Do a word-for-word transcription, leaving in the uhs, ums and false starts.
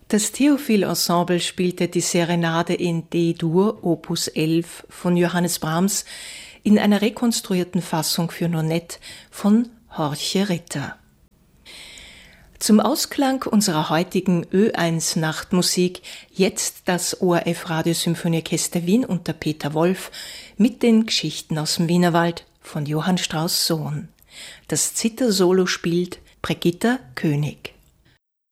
Das Theophil-Ensemble spielte die Serenade in D-Dur, Opus elf von Johannes Brahms in einer rekonstruierten Fassung für Nonet von Jorge Ritter. Zum Ausklang unserer heutigen Ö eins Nachtmusik jetzt das O R F Radiosymphonieorchester Wien unter Peter Wolf mit den Geschichten aus dem Wienerwald von Johann Strauss Sohn. Das Zither-Solo spielt Brigitta König.